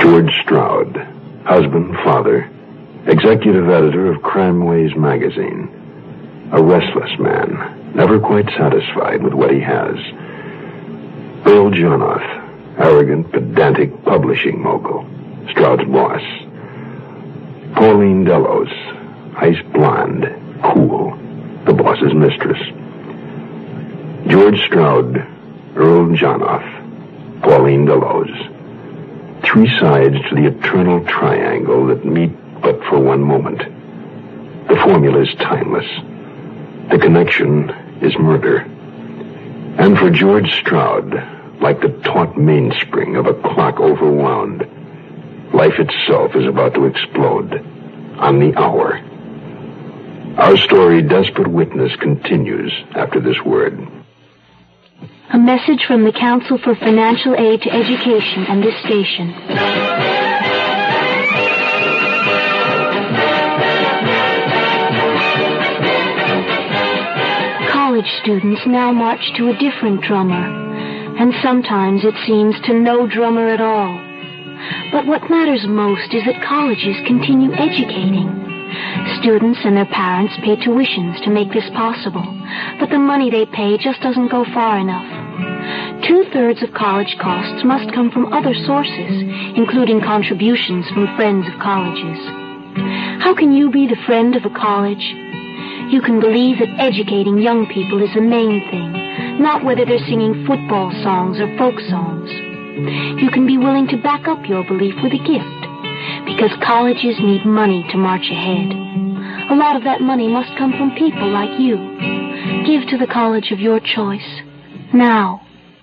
George Stroud, husband, father, executive editor of Crime Ways magazine. A restless man, never quite satisfied with what he has. Earl Jonoff, arrogant, pedantic publishing mogul, Stroud's boss. Pauline Delos, ice blonde, cool, the boss's mistress. George Stroud, Earl Jonoff, Pauline Delos. Three sides to the eternal triangle that meet but for one moment. The formula is timeless. The connection is murder. And for George Stroud, like the taut mainspring of a clock overwound, life itself is about to explode on the hour. Our story, Desperate Witness, continues after this word. A message from the Council for Financial Aid to Education and this station. College students now march to a different drummer, and sometimes it seems to no drummer at all. But what matters most is that colleges continue educating. Students and their parents pay tuitions to make this possible, but the money they pay just doesn't go far enough. 2/3 of college costs must come from other sources, including contributions from friends of colleges. How can you be the friend of a college? You can believe that educating young people is the main thing, not whether they're singing football songs or folk songs. You can be willing to back up your belief with a gift, because colleges need money to march ahead. A lot of that money must come from people like you. Give to the college of your choice, now.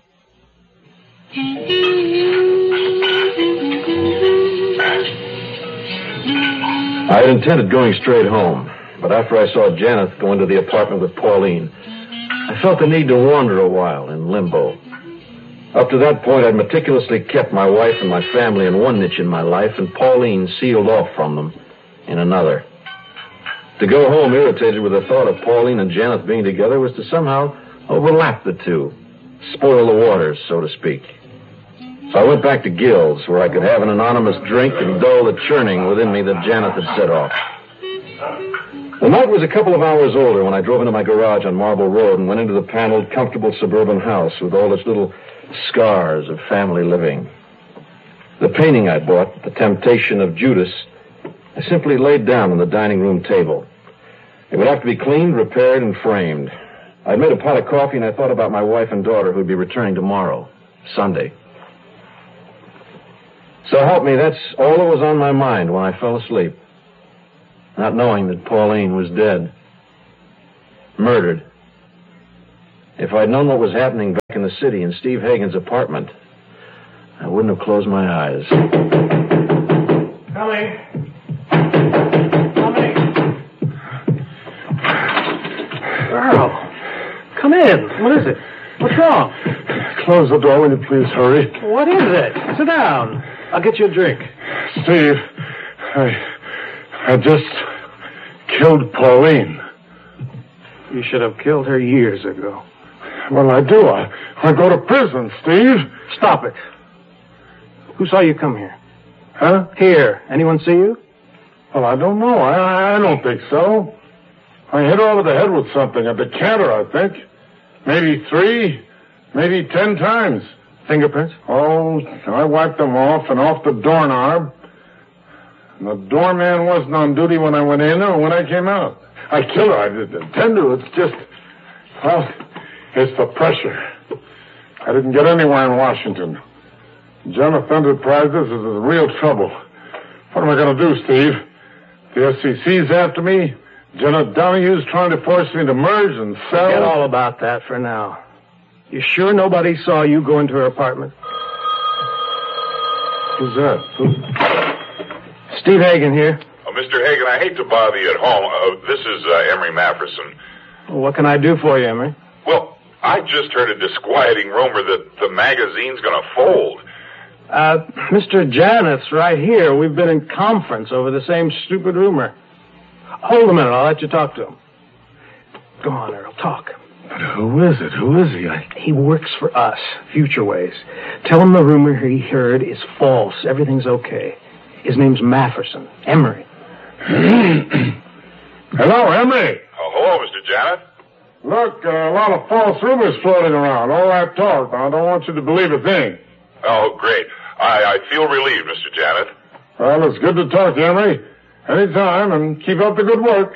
I had intended going straight home, but after I saw Janet go into the apartment with Pauline, I felt the need to wander a while in limbo. Up to that point, I'd meticulously kept my wife and my family in one niche in my life, and Pauline sealed off from them in another. To go home irritated with the thought of Pauline and Janet being together was to somehow overlap the two, spoil the waters, so to speak. So I went back to Gill's, where I could have an anonymous drink and dull the churning within me that Janet had set off. The night was a couple of hours older when I drove into my garage on Marble Road and went into the paneled, comfortable suburban house with all its little scars of family living. The painting I bought, The Temptation of Judas, I simply laid down on the dining room table. It would have to be cleaned, repaired, and framed. I'd made a pot of coffee, and I thought about my wife and daughter who'd be returning tomorrow, Sunday. So help me, that's all that was on my mind when I fell asleep, not knowing that Pauline was dead, murdered. If I'd known what was happening back in the city in Steve Hagen's apartment, I wouldn't have closed my eyes. Coming. Earl, come in. What is it? What's wrong? Close the door, will you please hurry? What is it? Sit down. I'll get you a drink. Steve, I just killed Pauline. You should have killed her years ago. Well, I do. I go to prison, Steve. Stop it. Who saw you come here? Huh? Here. Anyone see you? Well, I don't know. I don't think so. I hit her over the head with something. A decanter, I think. Maybe 3, maybe 10 times. Fingerprints? Oh, I wiped them off and off the doorknob. And the doorman wasn't on duty when I went in or when I came out. I killed her. I didn't intend to. It's just, well, it's the pressure. I didn't get anywhere in Washington. Jonathan Enterprises is in real trouble. What am I going to do, Steve? The SEC's after me. Jenna Donahue's trying to force me to merge and sell. Forget all about that for now. You sure nobody saw you go into her apartment? Who's that? Steve Hagen here. Mr. Hagen, I hate to bother you at home. This is Emery Mafferson. Well, what can I do for you, Emery? Well, I just heard a disquieting rumor that the magazine's going to fold. Mr. Janet's right here. We've been in conference over the same stupid rumor. Hold a minute. I'll let you talk to him. Go on, Earl. Talk. But who is it? Who is he? He works for us, Future Ways. Tell him the rumor he heard is false. Everything's okay. His name's Mafferson. Emery. Hello, Emery. Oh, hello, Mr. Janet. Look, a lot of false rumors floating around. All that talk. I don't want you to believe a thing. Oh, great. I feel relieved, Mr. Janet. Well, it's good to talk to you, Emery. Anytime, and keep up the good work.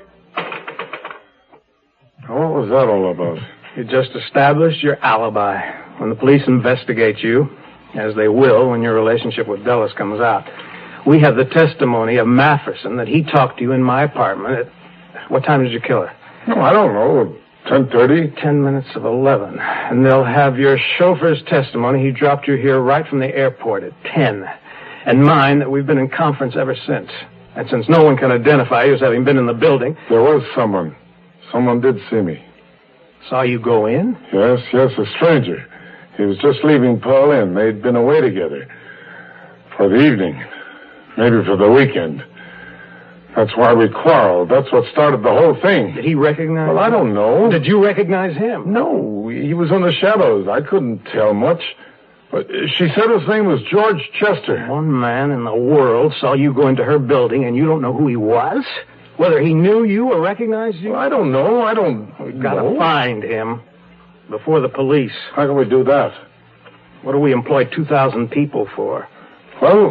What was that all about? You just established your alibi. When the police investigate you, as they will when your relationship with Dulles comes out, we have the testimony of Mafferson that he talked to you in my apartment at... What time did you kill her? No, I don't know. 10:30? 10 minutes of 11. And they'll have your chauffeur's testimony. He dropped you here right from the airport at 10. And mine that we've been in conference ever since. And since no one can identify you as having been in the building... There was someone. Someone did see me. Saw you go in? Yes, a stranger. He was just leaving Pauline. They'd been away together. For the evening. Maybe for the weekend. That's why we quarreled. That's what started the whole thing. Did he recognize Well, I don't know. Did you recognize him? No, he was in the shadows. I couldn't tell much. But she said his name was George Chester. One man in the world saw you go into her building and you don't know who he was? Whether he knew you or recognized you? Well, I don't know. We've got to find him before the police. How can we do that? What do we employ 2,000 people for? Well,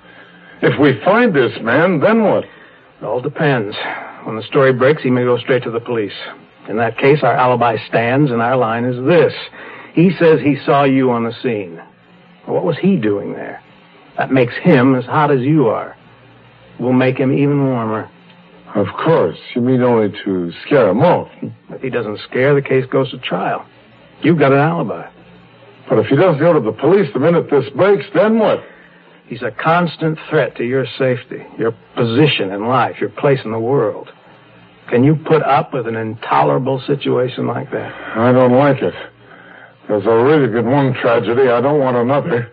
if we find this man, then what? It all depends. When the story breaks, he may go straight to the police. In that case, our alibi stands, and our line is this. He says he saw you on the scene. Well, what was he doing there? That makes him as hot as you are. We'll make him even warmer. Of course. You mean only to scare him off. If he doesn't scare, the case goes to trial. You've got an alibi. But if he doesn't go to the police the minute this breaks, then what? He's a constant threat to your safety, your position in life, your place in the world. Can you put up with an intolerable situation like that? I don't like it. There's already been one tragedy. I don't want another.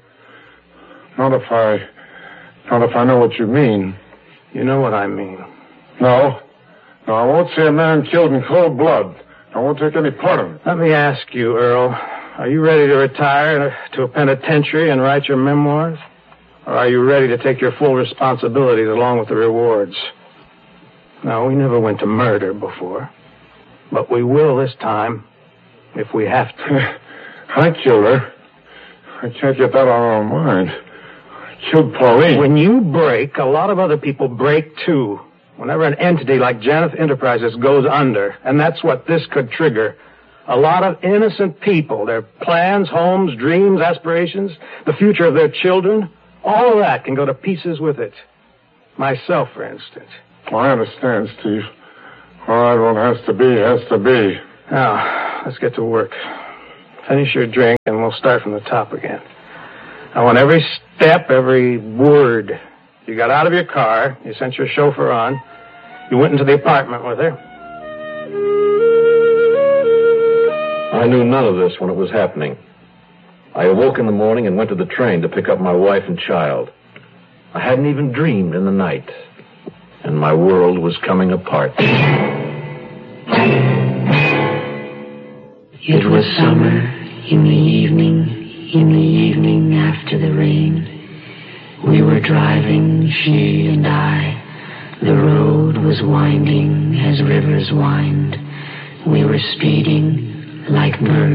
Not if I know what you mean. You know what I mean. No, I won't see a man killed in cold blood. I won't take any part of it. Let me ask you, Earl, are you ready to retire to a penitentiary and write your memoirs? Or are you ready to take your full responsibilities along with the rewards? No, we never went to murder before. But we will this time, if we have to. I killed her. I can't get that out of our mind. I killed Pauline. When you break, a lot of other people break too. Whenever an entity like Janeth Enterprises goes under, and that's what this could trigger, a lot of innocent people, their plans, homes, dreams, aspirations, the future of their children, all of that can go to pieces with it. Myself, for instance. I understand, Steve. All right, what has to be, has to be. Now, let's get to work. Finish your drink, and we'll start from the top again. I want every step, every word. You got out of your car. You sent your chauffeur on. You went into the apartment with her. I knew none of this when it was happening. I awoke in the morning and went to the train to pick up my wife and child. I hadn't even dreamed in the night, and my world was coming apart. It was summer in the evening after the rain. We were driving, she and I. The road was winding as rivers wind. We were speeding like birds.